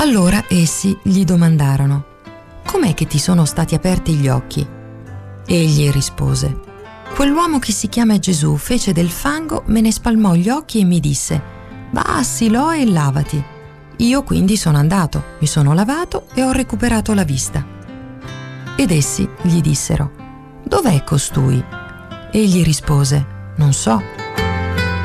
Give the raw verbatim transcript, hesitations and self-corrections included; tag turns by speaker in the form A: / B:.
A: Allora essi gli domandarono: «Com'è che ti sono stati aperti gli occhi?» Egli rispose: «Quell'uomo che si chiama Gesù fece del fango, me ne spalmò gli occhi e mi disse: va a Siloe e lavati. Io quindi sono andato, mi sono lavato e ho recuperato la vista». Ed essi gli dissero: «Dov'è costui?» Egli rispose: «Non so».